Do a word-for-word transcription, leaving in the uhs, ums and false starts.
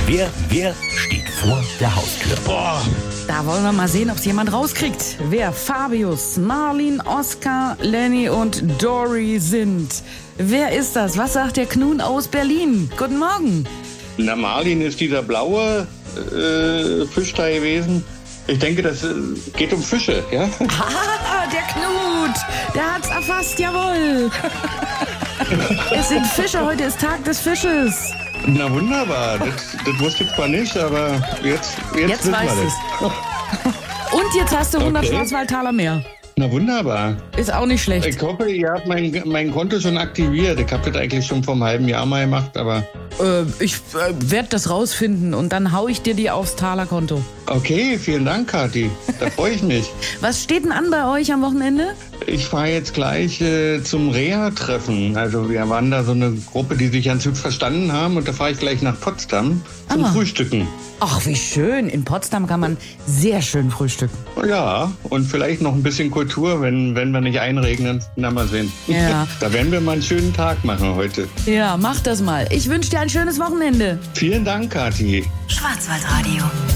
Wer, wer steht vor der Haustür? Boah. Da wollen wir mal sehen, ob es jemand rauskriegt. Wer Fabius, Marlin, Oskar, Lenny und Dory sind. Wer ist das? Was sagt der Knun aus Berlin? Guten Morgen. Na, Marlin ist dieser blaue äh, Fisch da gewesen. Ich denke, das äh, geht um Fische, ja? Ah, der Knut, der hat's erfasst, jawohl. Es sind Fische, heute ist Tag des Fisches. Na wunderbar, das, das wusste ich zwar nicht, aber jetzt, jetzt, Jetzt wissen weißt wir du's. Und jetzt hast du hundert Okay. Schwarzwaldtaler mehr. Na wunderbar. Ist auch nicht schlecht. Ich hoffe, ihr habt mein, mein Konto schon aktiviert. Ich habe das eigentlich schon vor einem halben Jahr mal gemacht, aber Äh, ich äh, werde das rausfinden und dann hau ich dir die aufs Talerkonto. okay, vielen Dank, Kathi. Da freue ich mich. Was steht denn an bei euch am Wochenende? Ich fahre jetzt gleich äh, zum Reha-Treffen. Also wir waren da so eine Gruppe, die sich ganz gut verstanden haben und da fahre ich gleich nach Potsdam zum Ah. Frühstücken. Ach, wie schön. In Potsdam kann man sehr schön frühstücken. Ja, und vielleicht noch ein bisschen Kultur, wenn, wenn wir nicht einregnen. Na, mal sehen. Ja. Da werden wir mal einen schönen Tag machen heute. Ja, mach das mal. Ich wünsche dir ein schönes Wochenende. Vielen Dank, Kathi. Schwarzwaldradio.